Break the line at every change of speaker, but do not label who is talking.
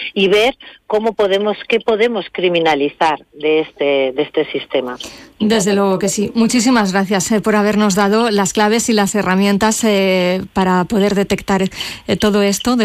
y ver qué podemos criminalizar de este sistema.
Desde luego que sí. Muchísimas gracias por habernos dado las claves y las herramientas para poder detectar todo esto.